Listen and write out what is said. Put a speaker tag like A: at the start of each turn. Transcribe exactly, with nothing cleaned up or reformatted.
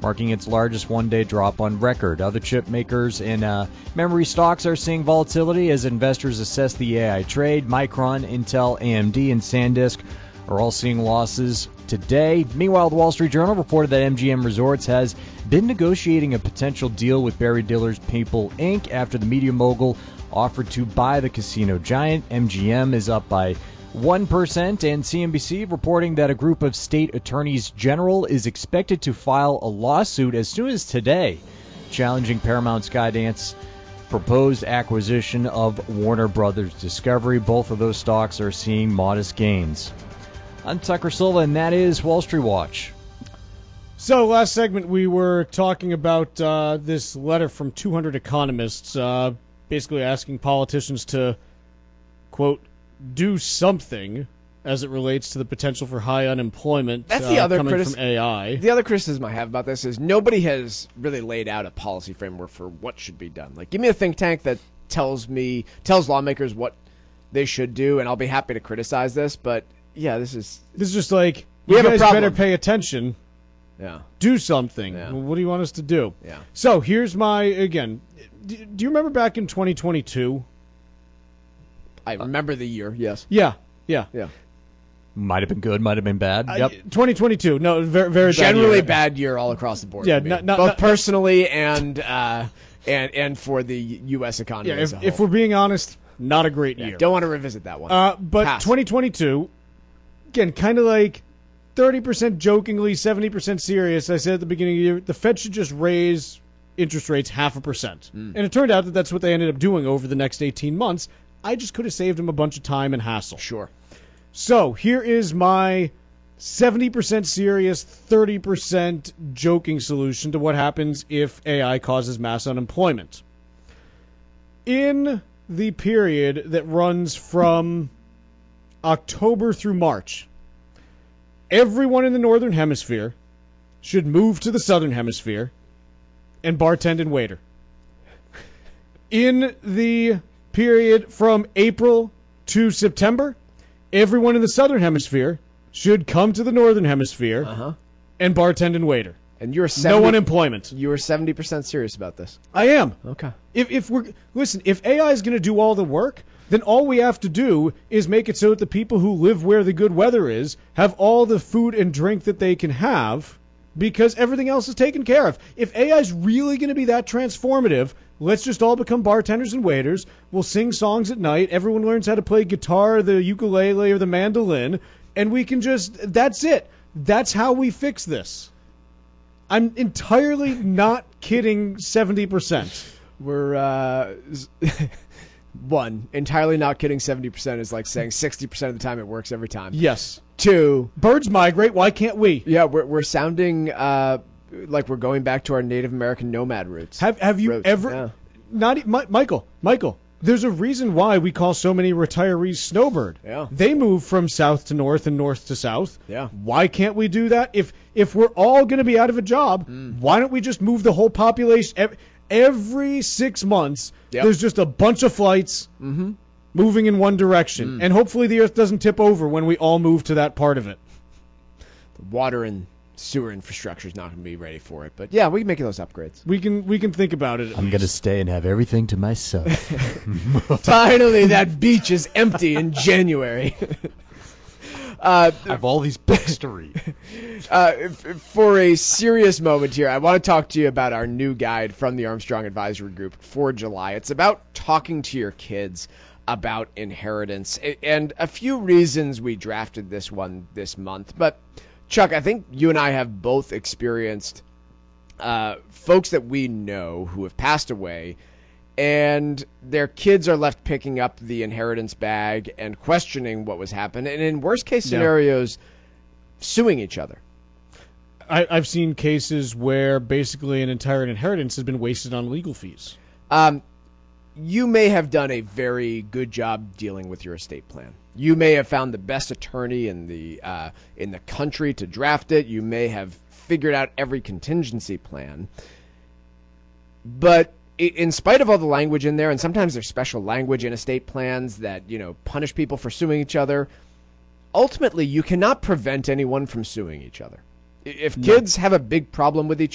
A: marking its largest one-day drop on record. Other chip makers and uh, memory stocks are seeing volatility as investors assess the A I trade. Micron, Intel, A M D, and SanDisk are all seeing losses today. Meanwhile, the Wall Street Journal reported that M G M Resorts has been negotiating a potential deal with Barry Diller's People Incorporated after the media mogul offered to buy the casino giant. M G M is up by one percent, and C N B C reporting that a group of state attorneys general is expected to file a lawsuit as soon as today, challenging Paramount Skydance proposed acquisition of Warner Brothers Discovery. Both of those stocks are seeing modest gains. I'm Tucker Silva, and that is Wall Street Watch.
B: So last segment we were talking about uh, this letter from two hundred economists uh, basically asking politicians to, quote, do something as it relates to the potential for high unemployment
C: That's the
B: uh,
C: other
B: coming
C: critis-
B: from A I.
C: The other criticism I have about this is nobody has really laid out a policy framework for what should be done. Like, give me a think tank that tells me, tells lawmakers what they should do, and I'll be happy to criticize this, but yeah, this is...
B: This is just like,
C: We
B: you
C: have a
B: guys
C: problem.
B: better pay attention,
C: Yeah.
B: do something.
C: Yeah.
B: Well, what do you want us to do?
C: Yeah.
B: So here's my, again, do, do you remember back in twenty twenty-two?
C: I remember the year, yes.
B: Yeah, yeah.
C: Yeah.
A: Might have been good, might have been bad. Yep.
B: Uh, twenty twenty-two, no, very, very bad
C: Generally
B: year.
C: bad year all across the board.
B: Yeah,
C: for me.
B: not- not-
C: both
B: not-
C: personally and uh, and and for the U S economy
B: Yeah,
C: as
B: if,
C: a
B: if
C: whole.
B: we're being honest, not a great
C: Yeah,
B: year.
C: don't want to revisit that one.
B: Uh, but
C: Pass.
B: twenty twenty-two, again, kind of like thirty percent jokingly, seventy percent serious. I said at the beginning of the year, the Fed should just raise interest rates half a percent.
C: Mm.
B: And it turned out that that's what they ended up doing over the next eighteen months. I just could have saved them a bunch of time and hassle.
C: Sure.
B: So here is my seventy percent serious, thirty percent joking solution to what happens if A I causes mass unemployment. In the period that runs from October through March, everyone in the Northern Hemisphere should move to the Southern Hemisphere and bartend and waiter. In the period from April to September, everyone in the Southern Hemisphere should come to the Northern Hemisphere
C: Uh-huh.
B: and bartend and waiter.
C: And you're
B: No
C: seventy,
B: unemployment.
C: you were seventy percent serious about this.
B: I am.
C: Okay.
B: If if we're listen, if A I is going to do all the work, then all we have to do is make it so that the people who live where the good weather is have all the food and drink that they can have, because everything else is taken care of. If A I is really going to be that transformative, let's just all become bartenders and waiters. We'll sing songs at night. Everyone learns how to play guitar, the ukulele, or the mandolin, and we can just, that's it. That's how we fix this. I'm entirely not kidding seventy percent.
C: We're, uh, one, entirely not kidding, seventy percent is like saying sixty percent of the time it works every time.
B: Yes.
C: Two,
B: Birds migrate. Why can't we?
C: yeah, we're, we're sounding uh, like we're going back to our Native American nomad roots.
B: Have Have you
C: Roots,
B: ever?
C: yeah.
B: Not e- Mi- Michael. Michael. There's a reason why we call so many retirees snowbird.
C: Yeah.
B: They move from south to north and north to south.
C: Yeah.
B: Why can't we do that? If if we're all going to be out of a job,
C: Mm.
B: why don't we just move the whole population? Every, every six months,
C: Yep.
B: there's just a bunch of flights
C: Mm-hmm.
B: moving in one direction,
C: Mm.
B: and hopefully the Earth doesn't tip over when we all move to that part of it.
C: The water and sewer infrastructure is not going to be ready for it. But yeah, we can make those upgrades.
B: We can we can think about it. at
A: I'm
B: least.
A: going to stay and have everything to myself.
C: Finally, that beach is empty in January. uh,
A: I have all these books to read.
C: uh, f- for a serious moment here, I want to talk to you about our new guide from the Armstrong Advisory Group for July. It's about talking to your kids about inheritance, a- and a few reasons we drafted this one this month. But Chuck, I think you and I have both experienced uh, folks that we know who have passed away, and their kids are left picking up the inheritance bag and questioning what was happening, and in worst case
B: Yeah.
C: scenarios, suing each other.
B: I, I've seen cases where basically an entire inheritance has been wasted on legal fees.
C: Um, you may have done a very good job dealing with your estate plan. You may have found the best attorney in the uh, in the country to draft it. You may have figured out every contingency plan. But i- in spite of all the language in there, and sometimes there's special language in estate plans that, you know, punish people for suing each other, ultimately you cannot prevent anyone from suing each other. I- If
B: No.
C: kids have a big problem with each